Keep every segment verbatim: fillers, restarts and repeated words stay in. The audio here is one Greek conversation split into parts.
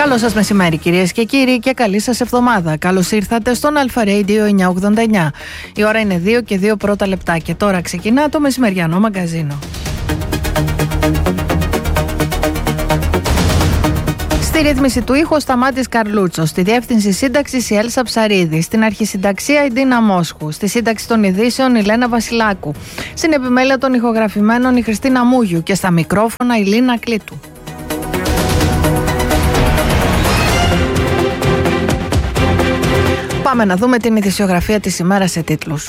Καλό σας μεσημέρι κυρίες και κύριοι και καλή σας εβδομάδα. Καλώς ήρθατε στον Αλφα Radio εννιακόσια ογδόντα εννιά. Η ώρα είναι δύο και δύο πρώτα λεπτά και τώρα ξεκινά το μεσημεριανό μαγκαζίνο. Στη ρύθμιση του ήχου ο Σταμάτης Καρλούτσος, στη διεύθυνση σύνταξης η Έλσα Ψαρίδη, στην αρχισυνταξία η Ντίνα Μόσχου, στη σύνταξη των ειδήσεων η Λένα Βασιλάκου, στην επιμέλεια των ηχογραφημένων η Χριστίνα Μούγιου και στα μικρόφωνα η Λίνα Κλήτου. Πάμε να δούμε την ειδησιογραφία της ημέρας σε τίτλους.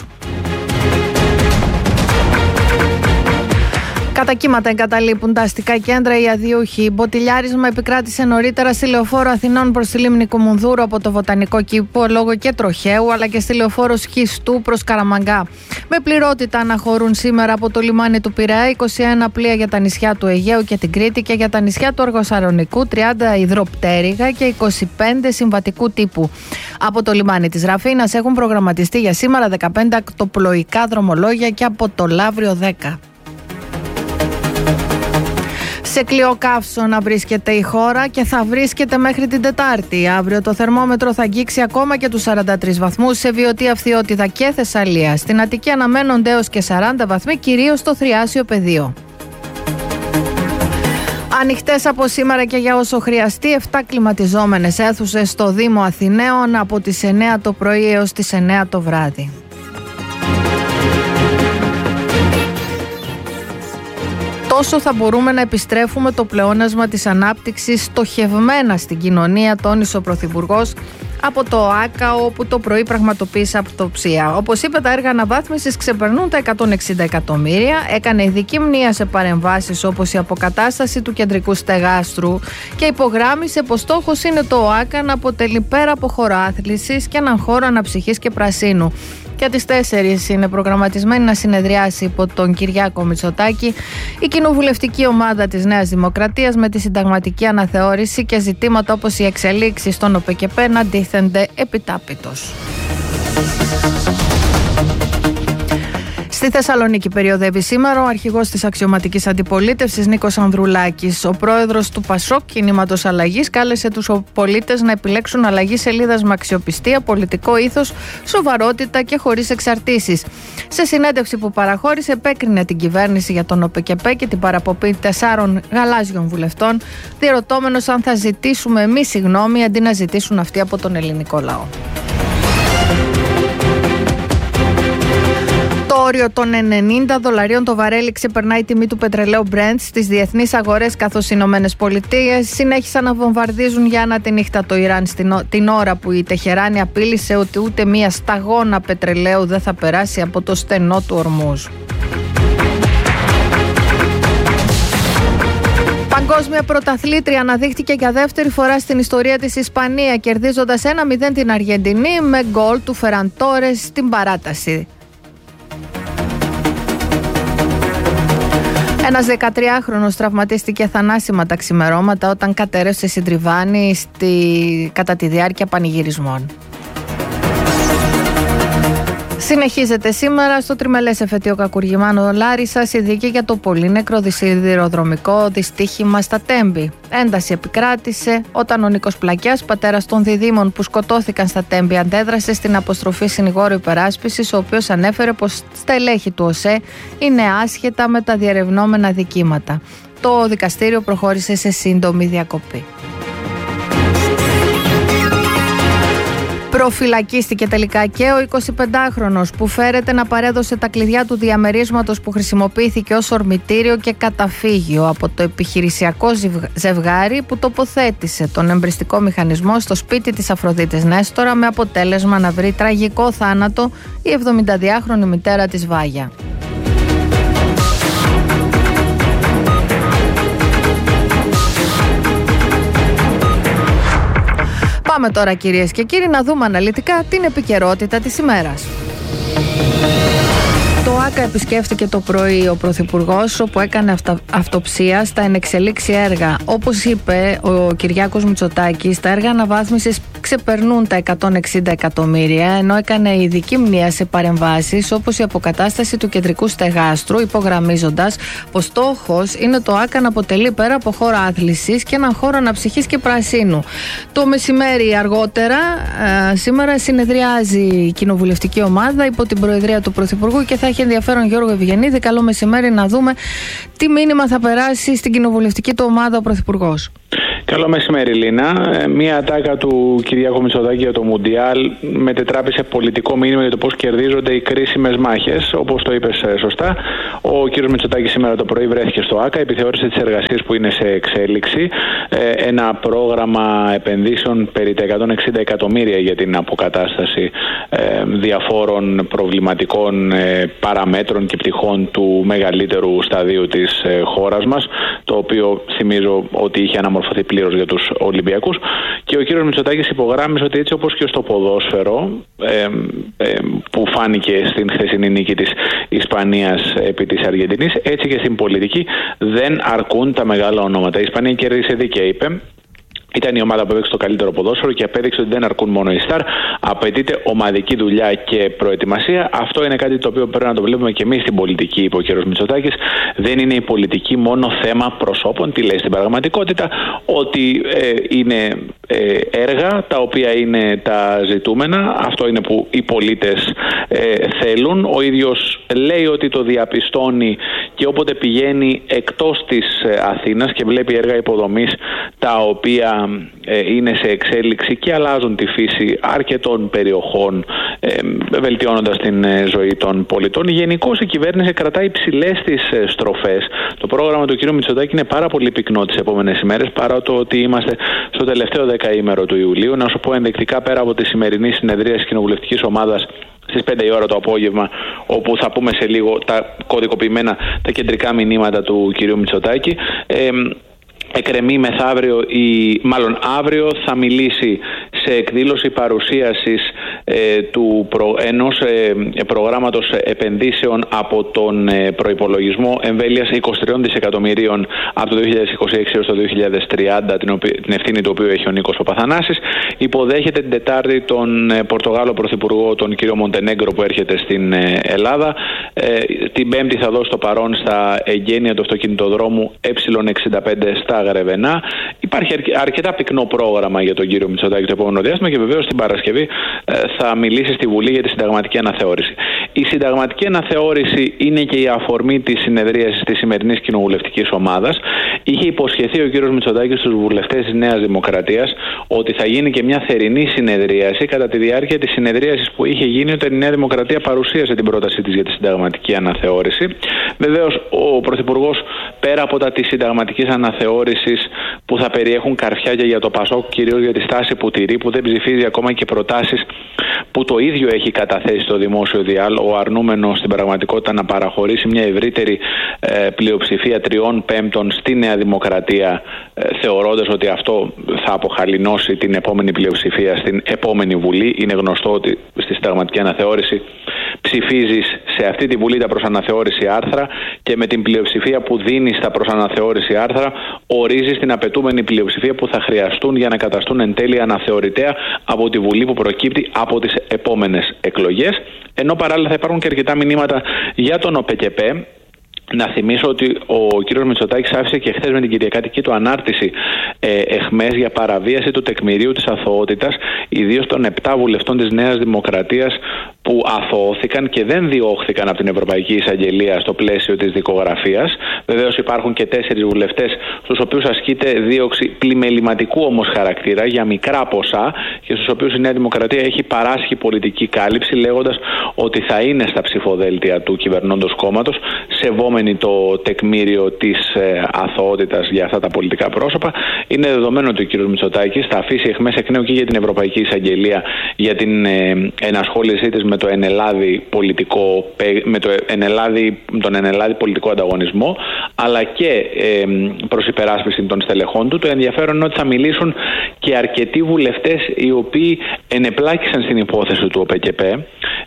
Κατά κύματα εγκαταλείπουν τα αστικά κέντρα οι αδιούχοι. Μποτιλιάρισμα επικράτησε νωρίτερα στη λεωφόρο Αθηνών προς τη λίμνη Κουμουνδούρου από το Βοτανικό Κήπο λόγω και τροχαίου, αλλά και στη λεωφόρο Σχιστού προς Καραμαγκά. Με πληρότητα αναχωρούν σήμερα από το λιμάνι του Πειραιά είκοσι ένα πλοία για τα νησιά του Αιγαίου και την Κρήτη και για τα νησιά του Αργοσαρονικού τριάντα υδροπτέρυγα και είκοσι πέντε συμβατικού τύπου. Από το λιμάνι της Ραφίνας έχουν προγραμματιστεί για σήμερα δεκαπέντε ακτοπλοϊκά δρομολόγια και από το Λαύριο δέκα. Σε κλειό καύσωνα βρίσκεται η χώρα και θα βρίσκεται μέχρι την Τετάρτη. Αύριο το θερμόμετρο θα αγγίξει ακόμα και τους σαράντα τρεις βαθμούς σε Βιωτία, Φθιώτιδα και Θεσσαλία. Στην Αττική αναμένονται έως και σαράντα βαθμοί, κυρίως στο Θριάσιο πεδίο. Ανοιχτές από σήμερα και για όσο χρειαστεί, επτά κλιματιζόμενες αίθουσες στο Δήμο Αθηναίων από τις εννιά το πρωί έως τις εννιά το βράδυ. Τόσο θα μπορούμε να επιστρέφουμε το πλεόνασμα της ανάπτυξης στοχευμένα στην κοινωνία, τόνισε ο Πρωθυπουργός από το ΆΚΑ, όπου το πρωί πραγματοποίησε αυτοψία. Όπως είπε, τα έργα αναβάθμισης ξεπερνούν τα εκατόν εξήντα εκατομμύρια. Έκανε ειδική μνήα σε παρεμβάσεις όπως η αποκατάσταση του κεντρικού στεγάστρου και υπογράμμισε πως στόχος είναι το ΆΚΑ να αποτελεί πέρα από χώρο άθλησης και έναν χώρο αναψυχής και πρασίνου. Και τις τέσσερις είναι προγραμματισμένη να συνεδριάσει υπό τον Κυριάκο Μητσοτάκη η κοινοβουλευτική ομάδα της Νέας Δημοκρατίας με τη συνταγματική αναθεώρηση και ζητήματα όπως οι εξελίξεις στον ΟΠΕΚΕΠΕ να αντίθενται επιτάπητος. Στη Θεσσαλονίκη περιοδεύει σήμερα ο αρχηγός της αξιωματικής αντιπολίτευσης Νίκος Ανδρουλάκης. Ο πρόεδρος του ΠΑΣΟΚ, κινήματος αλλαγής, κάλεσε τους πολίτες να επιλέξουν αλλαγή σελίδας με αξιοπιστία, πολιτικό ήθος, σοβαρότητα και χωρίς εξαρτήσεις. Σε συνέντευξη που παραχώρησε, επέκρινε την κυβέρνηση για τον ΟΠΕΚΕΠΕ και την παραπομπή τεσσάρων γαλάζιων βουλευτών, διερωτώμενος αν θα ζητήσουμε εμείς συγγνώμη αντί να ζητήσουν αυτοί από τον ελληνικό λαό. Το όριο των ενενήντα δολαρίων το βαρέλι ξεπερνάει η τιμή του πετρελαίου Brent στις διεθνείς αγορές, καθώς οι Ηνωμένες Πολιτείες συνέχισαν να βομβαρδίζουν για ανά τη νύχτα το Ιράν την ώρα που η Τεχεράνη απείλησε ότι ούτε μία σταγόνα πετρελαίου δεν θα περάσει από το στενό του Ορμούζ. Παγκόσμια πρωταθλήτρια αναδείχθηκε για δεύτερη φορά στην ιστορία της Ισπανία, κερδίζοντας ένα μηδέν την Αργεντινή με γκολ του Φεραν Τόρες στην παράταση. Ένας δεκατριάχρονος τραυματίστηκε θανάσιμα τα ξημερώματα όταν κατέρευσε συντριβάνι στη... κατά τη διάρκεια πανηγυρισμών. Συνεχίζεται σήμερα στο τριμελές εφετείο κακουργημάνο Λάρισσας η δίκη για το πολύνεκρο σιδηροδρομικό δυστύχημα στα Τέμπη. Ένταση επικράτησε όταν ο Νίκος Πλακιάς, πατέρας των διδήμων που σκοτώθηκαν στα Τέμπη, αντέδρασε στην αποστροφή συνηγόρου υπεράσπισης, ο οποίος ανέφερε πως στα ελέγχη του ΟΣΕ είναι άσχετα με τα διερευνόμενα δικήματα. Το δικαστήριο προχώρησε σε σύντομη διακοπή. Προφυλακίστηκε τελικά και ο εικοσιπεντάχρονος που φέρεται να παρέδωσε τα κλειδιά του διαμερίσματος που χρησιμοποιήθηκε ως ορμητήριο και καταφύγιο από το επιχειρησιακό ζευγάρι που τοποθέτησε τον εμπριστικό μηχανισμό στο σπίτι της Αφροδίτης Νέστορα, με αποτέλεσμα να βρει τραγικό θάνατο η εβδομηνταδυάχρονη μητέρα της Βάγια. Πάμε τώρα κυρίες και κύριοι να δούμε αναλυτικά την επικαιρότητα της ημέρας. Το ΆΚΑ επισκέφτηκε το πρωί ο Πρωθυπουργός, όπου έκανε αυτα... αυτοψία στα ενεξελίξη έργα. Όπως είπε ο Κυριάκος Μητσοτάκης, τα έργα αναβάθμισης ξεπερνούν τα εκατόν εξήντα εκατομμύρια, ενώ έκανε ειδική μνήα σε παρεμβάσεις όπως η αποκατάσταση του κεντρικού στεγάστρου, υπογραμμίζοντας πως στόχος είναι το ΆΚΑ να αποτελεί πέρα από χώρο άθλησης και έναν χώρο αναψυχής και πρασίνου. Το μεσημέρι αργότερα, ε, σήμερα συνεδριάζει η κοινοβουλευτική ομάδα υπό την προεδρία του Πρωθυπουργού και θα έχει ενδιαφέρον, Γιώργο Ευγενίδη, καλό μεσημέρι, να δούμε τι μήνυμα θα περάσει στην κοινοβουλευτική του ομάδα ο Πρωθυπουργός. Καλό μεσημέρι, Λίνα. Μία ατάκα του Κυριάκου Μητσοτάκη για το Μουντιάλ μετετράπησε πολιτικό μήνυμα για το πώς κερδίζονται οι κρίσιμες μάχες. Όπως το είπες σωστά, ο κ. Μητσοτάκης σήμερα το πρωί βρέθηκε στο ΆΚΑ, επιθεώρησε τις εργασίες που είναι σε εξέλιξη. Ένα πρόγραμμα επενδύσεων περί τα εκατόν εξήντα εκατομμύρια για την αποκατάσταση διαφόρων προβληματικών παραμέτρων και πτυχών του μεγαλύτερου σταδίου της χώρας μας, το οποίο θυμίζω ότι είχε αναμορφωθεί πλήρως για τους Ολυμπιακούς. Και ο κύριος Μητσοτάκης υπογράμμισε ότι έτσι όπως και στο ποδόσφαιρο, ε, ε, που φάνηκε στην χθεσινή νίκη της Ισπανίας επί της Αργεντινής, έτσι και στην πολιτική δεν αρκούν τα μεγάλα ονόματα. Η Ισπανία κέρδισε δίκαια, είπε. Ήταν η ομάδα που έπαιξε το καλύτερο ποδόσφαιρο και απέδειξε ότι δεν αρκούν μόνο οι στάρ. Απαιτείται ομαδική δουλειά και προετοιμασία. Αυτό είναι κάτι το οποίο πρέπει να το βλέπουμε και εμείς στην πολιτική, είπε ο κ. Μητσοτάκης. Δεν είναι η πολιτική μόνο θέμα προσώπων. Τι λέει στην πραγματικότητα? Ότι ε, είναι ε, έργα τα οποία είναι τα ζητούμενα. Αυτό είναι που οι πολίτες ε, θέλουν. Ο ίδιος λέει ότι το διαπιστώνει και όποτε πηγαίνει εκτός της Αθήνας και βλέπει έργα υποδομής τα οποία είναι σε εξέλιξη και αλλάζουν τη φύση αρκετών περιοχών, βελτιώνοντας την ζωή των πολιτών. Γενικώς η κυβέρνηση κρατάει υψηλές τις στροφές. Το πρόγραμμα του κ. Μητσοτάκη είναι πάρα πολύ πυκνό τις επόμενες ημέρες, παρά το ότι είμαστε στο τελευταίο δεκαήμερο του Ιουλίου. Να σου πω ενδεικτικά, πέρα από τη σημερινή συνεδρία της κοινοβουλευτικής ομάδας στις πέντε η ώρα το απόγευμα, όπου θα πούμε σε λίγο τα κωδικοποιημένα, τα κεντρικά μηνύματα του κ. Μητσοτάκη, ε, εκκρεμεί μεθαύριο ή μάλλον αύριο θα μιλήσει σε εκδήλωση παρουσίασης ε, του προ, ενός ε, προγράμματος επενδύσεων από τον ε, προϋπολογισμό εμβέλειας είκοσι τρία δισεκατομμυρίων από το δύο χιλιάδες είκοσι έξι έως το δύο χιλιάδες τριάντα, την, οποία, την ευθύνη του οποίου έχει ο Νίκος Παπαθανάσης. Υποδέχεται την Τετάρτη τον ε, Πορτογάλο Πρωθυπουργό, τον κύριο Μοντενέγκρο, που έρχεται στην ε, Ελλάδα. Ε, την Πέμπτη θα δώσει το παρόν στα εγγένεια του αυτοκινητοδρόμου Ε εξήντα πέντε στα Γρεβενά. Υπάρχει αρκετά πυκνό πρόγραμμα για τον κύριο Μητσοτάκη το επόμενο διάστημα και βεβαίως την Παρασκευή ε, θα μιλήσει στη Βουλή για τη συνταγματική αναθεώρηση. Η συνταγματική αναθεώρηση είναι και η αφορμή της συνεδρίασης της σημερινής κοινοβουλευτικής ομάδας. Είχε υποσχεθεί ο κύριος Μητσοτάκης στους βουλευτές της Νέας Δημοκρατίας ότι θα γίνει και μια θερινή συνεδρίαση κατά τη διάρκεια της συνεδρίασης που είχε γίνει όταν η Νέα Δημοκρατία παρουσίασε την πρότασή της για τη συνταγματική αναθεώρηση. Βεβαίως ο Πρωθυπουργός, πέρα από τα της συνταγματικής αναθεώρησης που θα περιέχουν καρφιά για το ΠΑΣΟΚ, κυρίως για τη στάση που τηρεί, που δεν ψηφίζει ακόμα και προτάσεις που το ίδιο έχει καταθέσει στο δημόσιο διάλογο, αρνούμενο στην πραγματικότητα να παραχωρήσει μια ευρύτερη ε, πλειοψηφία τριών πέμπτων στη Νέα Δημοκρατία, ε, θεωρώντας ότι αυτό θα αποχαλινώσει την επόμενη πλειοψηφία στην επόμενη Βουλή. Είναι γνωστό ότι στη συνταγματική αναθεώρηση ψηφίζεις σε αυτή τη Βουλή τα προς αναθεώρηση άρθρα και με την πλειοψηφία που δίνεις τα προς αναθεώρηση άρθρα ορίζεις την απαιτούμενη πλειοψηφία που θα χρειαστούν για να καταστούν εν τέλει αναθεωρητέα από τη Βουλή που προκύπτει από τις επόμενες εκλογές. Ενώ παράλληλα θα υπάρχουν και αρκετά μηνύματα για τον ΟΠΕΚΕΠΕ. Να θυμίσω ότι ο κύριος Μητσοτάκης άφησε και χθες με την κυριακάτικη του ανάρτηση ε, εχμές για παραβίαση του τεκμηρίου της αθωότητας, ιδίως των επτά βουλευτών της Νέας Δημοκρατίας που αθωώθηκαν και δεν διώχθηκαν από την Ευρωπαϊκή Εισαγγελία στο πλαίσιο της δικογραφίας. Βεβαίως υπάρχουν και τέσσερις βουλευτές στους οποίους ασκείται δίωξη πλημεληματικού όμως χαρακτήρα για μικρά ποσά και στους οποίους η Νέα Δημοκρατία έχει παράσχει πολιτική κάλυψη, λέγοντας ότι θα είναι στα ψηφοδέλτια του κυβερνώντος κόμματος, σεβόμενοι το τεκμήριο της ε, αθωότητας για αυτά τα πολιτικά πρόσωπα. Είναι δεδομένο ότι ο κ. Μητσοτάκης θα αφήσει εχμές εκ νέου και για την Ευρωπαϊκή Εισαγγελία για την ε, ενασχόλησή της με το ενελάδη πολιτικό, με το ενελάδη, τον ενελάδη πολιτικό ανταγωνισμό, αλλά και ε, προς υπεράσπιση των στελεχών του. Το ενδιαφέρον είναι ότι θα μιλήσουν και αρκετοί βουλευτές οι οποίοι ενεπλάκησαν στην υπόθεση του ΟΠΕΚΕΠΕ.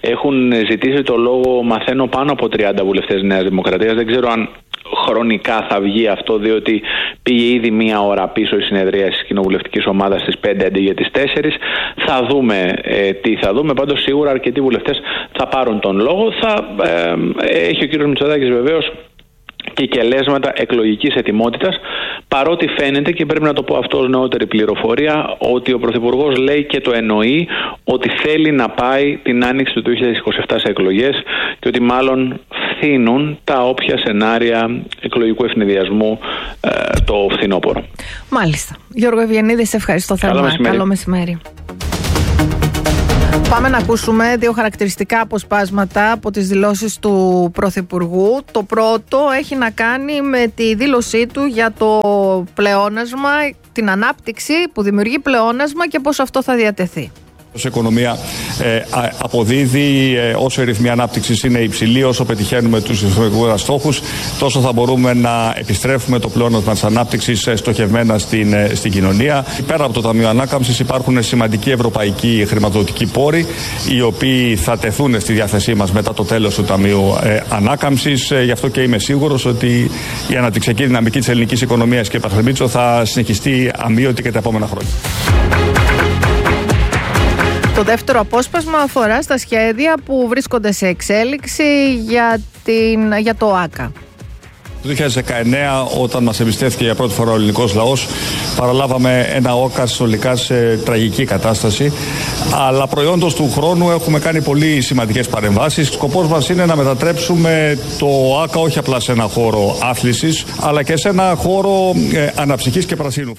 Έχουν ζητήσει το λόγο, μαθαίνω, πάνω από τριάντα βουλευτές Νέας Δημοκρατίας. Δεν ξέρω αν χρονικά θα βγει αυτό, διότι πήγε ήδη μία ώρα πίσω η συνεδρία της κοινοβουλευτικής ομάδας στις πέντε αντί για τις τέσσερις. Θα δούμε ε, τι θα δούμε. Πάντως σίγουρα αρκετοί βουλευτές θα πάρουν τον λόγο. Θα ε, έχει ο κύριος Μητσοτάκης βεβαίως και κελέσματα εκλογικής ετοιμότητας, παρότι φαίνεται, και πρέπει να το πω αυτό ως νεότερη πληροφορία, ότι ο Πρωθυπουργός λέει και το εννοεί ότι θέλει να πάει την άνοιξη του δύο χιλιάδες είκοσι επτά σε εκλογές και ότι μάλλον φθήνουν τα όποια σενάρια εκλογικού ευνηδιασμού ε, το φθινόπωρο. Μάλιστα. Γιώργο Ευγενίδη, σε ευχαριστώ θερμά. Καλό μεσημέρι. Καλό μεσημέρι. Πάμε να ακούσουμε δύο χαρακτηριστικά αποσπάσματα από τις δηλώσεις του Πρωθυπουργού. Το πρώτο έχει να κάνει με τη δήλωσή του για το πλεόνασμα, την ανάπτυξη που δημιουργεί πλεόνασμα και πώς αυτό θα διατεθεί. Η οικονομία ε, αποδίδει, ε, όσο η ρυθμή ανάπτυξης είναι υψηλή, όσο πετυχαίνουμε τους οικονομικούς στόχους, τόσο θα μπορούμε να επιστρέφουμε το πλεόνασμα της ανάπτυξης ε, στοχευμένα στην, ε, στην κοινωνία. Πέρα από το Ταμείο Ανάκαμψης υπάρχουν σημαντικοί ευρωπαϊκοί χρηματοδοτικοί πόροι, οι οποίοι θα τεθούν στη διάθεσή μας μετά το τέλος του Ταμείου ε, Ανάκαμψης. Ε, γι' αυτό και είμαι σίγουρος ότι η αναπτυξιακή δυναμική της ελληνικής οικονομίας και Παχλεμίτσο θα συνεχιστεί αμείωτη και τα επόμενα χρόνια. Το δεύτερο απόσπασμα αφορά στα σχέδια που βρίσκονται σε εξέλιξη για, την, για το ΆΚΑ. Το δύο χιλιάδες δεκαεννέα, όταν μας εμπιστεύτηκε για πρώτη φορά ο ελληνικός λαός, παραλάβαμε ένα ΆΚΑ συνολικά σε τραγική κατάσταση. Αλλά προϊόντος του χρόνου έχουμε κάνει πολύ σημαντικές παρεμβάσεις. Σκοπός μας είναι να μετατρέψουμε το ΆΚΑ όχι απλά σε ένα χώρο άθλησης, αλλά και σε ένα χώρο ε, αναψυχής και πρασίνου.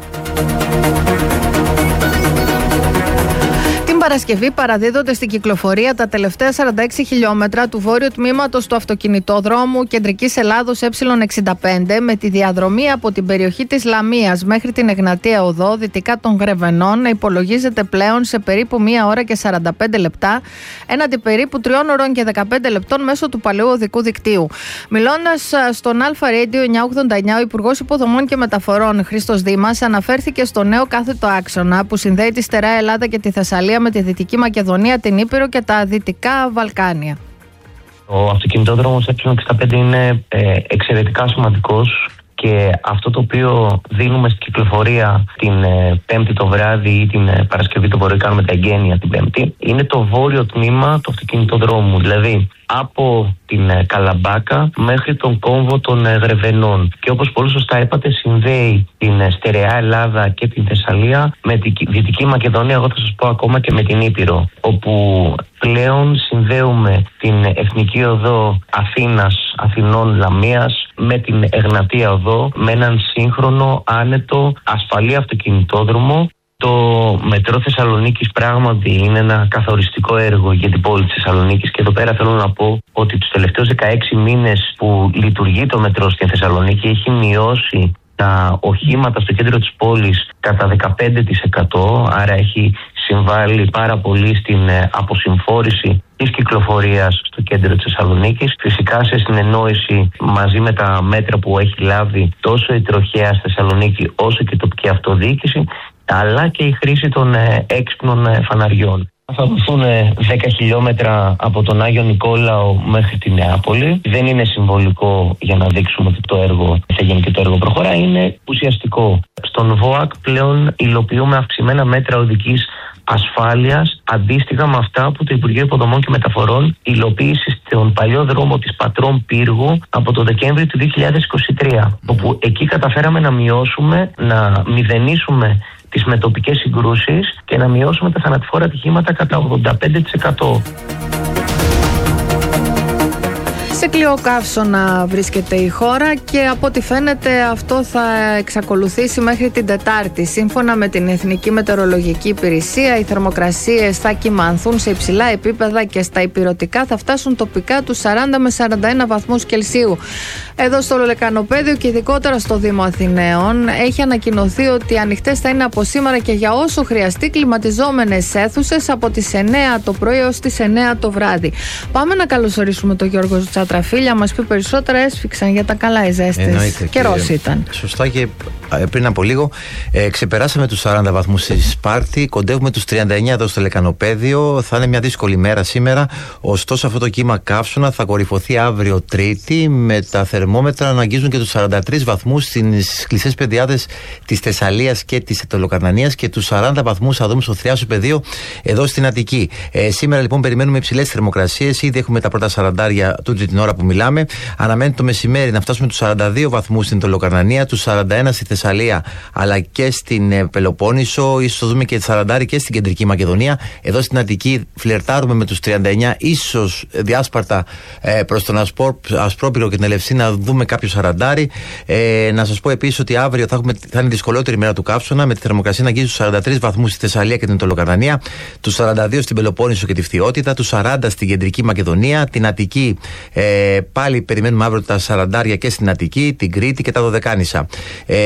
Παρασκευή παραδίδονται στην κυκλοφορία τα τελευταία σαράντα έξι χιλιόμετρα του βόρειου τμήματος του αυτοκινητόδρομου Κεντρικής Ελλάδος Ε εξήντα πέντε, με τη διαδρομή από την περιοχή της Λαμίας μέχρι την Εγνατία Οδό δυτικά των Γρεβενών να υπολογίζεται πλέον σε περίπου μία ώρα και σαράντα πέντε λεπτά, έναντι περίπου τριών ώρων και δεκαπέντε λεπτών μέσω του παλαιού οδικού δικτύου. Μιλώντας στον Αλφα Radio εννιακόσια ογδόντα εννιά, ο Υπουργός Υποδομών και Μεταφορών Χρήστος Δήμας αναφέρθηκε στο νέο κάθετο άξονα που συνδέει τη Στερεά Ελλάδα και τη Θεσσαλία με τη Δυτική Μακεδονία, την Ήπειρο και τα Δυτικά Βαλκάνια. Ο αυτοκινητόδρομος Ε εξήντα πέντε είναι ε, εξαιρετικά σημαντικός και αυτό το οποίο δίνουμε στην κυκλοφορία την ε, Πέμπτη το βράδυ ή την ε, Παρασκευή το πρωί, κάνουμε τα εγγένεια την Πέμπτη, είναι το βόρειο τμήμα του αυτοκινητοδρόμου, δηλαδή από την ε, Καλαμπάκα μέχρι τον κόμβο των ε, Γρεβενών. Και όπως πολύ σωστά είπατε, συνδέει την ε, Στερεά Ελλάδα και την Θεσσαλία με τη Δυτική Μακεδονία, εγώ θα σας πω ακόμα και με την Ήπειρο, όπου πλέον συνδέουμε την Εθνική Οδό Αθήνας, Αθηνών, Λαμίας με την Εγνατία Οδό, με έναν σύγχρονο, άνετο, ασφαλή αυτοκινητόδρομο. Το μετρό Θεσσαλονίκης πράγματι είναι ένα καθοριστικό έργο για την πόλη της Θεσσαλονίκης και εδώ πέρα θέλω να πω ότι τους τελευταίους δεκαέξι μήνες που λειτουργεί το μετρό στην Θεσσαλονίκη έχει μειώσει τα οχήματα στο κέντρο της πόλης κατά δεκαπέντε τοις εκατό, άρα έχει συμβάλει πάρα πολύ στην αποσυμφόρηση της κυκλοφορίας στο κέντρο της Θεσσαλονίκης. Φυσικά σε συνεννόηση μαζί με τα μέτρα που έχει λάβει τόσο η τροχέα στη Θεσσαλονίκη όσο και η τοπική αυτοδιοίκηση, αλλά και η χρήση των ε, έξυπνων ε, φαναριών. Θα δοθούν δέκα χιλιόμετρα από τον Άγιο Νικόλαο μέχρι τη Νεάπολη. Δεν είναι συμβολικό για να δείξουμε ότι το έργο θα γίνει και το έργο προχωρά, είναι ουσιαστικό. Στον ΒΟΑΚ πλέον υλοποιούμε αυξημένα μέτρα οδικής ασφάλειας, αντίστοιχα με αυτά που το Υπουργείο Υποδομών και Μεταφορών υλοποίησε στον παλιό δρόμο της Πατρών Πύργου από το Δεκέμβριο του δύο χιλιάδες είκοσι τρία, όπου εκεί καταφέραμε να μειώσουμε, να μηδενίσουμε τις μετοπικές συγκρούσεις και να μειώσουμε τα θανατηφόρα ατυχήματα κατά ογδόντα πέντε τοις εκατό. Σε κλειοκαύσωνα βρίσκεται η χώρα και από ό,τι φαίνεται αυτό θα εξακολουθήσει μέχρι την Τετάρτη. Σύμφωνα με την Εθνική Μετεωρολογική Υπηρεσία, οι θερμοκρασίες θα κυμανθούν σε υψηλά επίπεδα και στα ηπειρωτικά θα φτάσουν τοπικά τους σαράντα με σαράντα ένα βαθμούς Κελσίου. Εδώ στο Λεκανοπέδιο και ειδικότερα στο Δήμο Αθηναίων έχει ανακοινωθεί ότι ανοιχτές θα είναι από σήμερα και για όσο χρειαστεί κλιματιζόμενες αίθουσες από τις εννέα το πρωί έως τις εννέα το βράδυ. Πάμε να καλωσορίσουμε τον Γιώργο Ζουτσάτρα Τραφίλια μας πει περισσότερα, έσφιξαν για τα καλά οι ζέστες. Καιρός ήταν. Σωστά, και πριν από λίγο ε, ξεπεράσαμε τους σαράντα βαθμούς στη Σπάρτη, κοντεύουμε τους τριάντα εννέα εδώ στο Λεκανοπέδιο. Θα είναι μια δύσκολη μέρα σήμερα, ωστόσο αυτό το κύμα καύσωνα θα κορυφωθεί αύριο Τρίτη, με τα θερμόμετρα να αγγίζουν και τους σαράντα τρεις βαθμούς στις κλειστές πεδιάδες της Θεσσαλίας και της Αιτωλοκαρνανίας και τους σαράντα βαθμούς θα δούμε στο Θριάσιο πεδίο εδώ στην Αττική. Ε, σήμερα λοιπόν περιμένουμε υψηλές θερμοκρασίες, ήδη έχουμε τα πρώτα σαραντάρια τούτη την ώρα που μιλάμε. Αναμένεται το μεσημέρι να φτάσουμε τους σαράντα δύο βαθμούς στην Αιτωλοκαρνανία, τους σαράντα ένα στη Θεσσαλία αλλά και στην ε, Πελοπόννησο, ίσως το δούμε και τη σαράντα και στην Κεντρική Μακεδονία. Εδώ στην Αττική φλερτάρουμε με τους τριάντα εννέα, ίσως διάσπαρτα ε, προς τον Ασπρό, Ασπρόπυρο και την Ελευσή να δούμε κάποιο σαραντάρι. Ε, να σας πω επίσης ότι αύριο θα, έχουμε, θα είναι δυσκολότερη μέρα του καύσωνα, με τη θερμοκρασία να αγγίζει τους σαράντα τρεις βαθμούς στη Θεσσαλία και την Αιτωλοκαρνανία, τους σαράντα δύο στην Πελοπόννησο και τη Φθιότητα, τους σαράντα στην Κεντρική Μακεδονία, την Αττική ε, πάλι περιμένουμε αύριο τα σαραντάρια και στην Αττική, την Κρήτη και τα Δωδεκάνησα. Ε,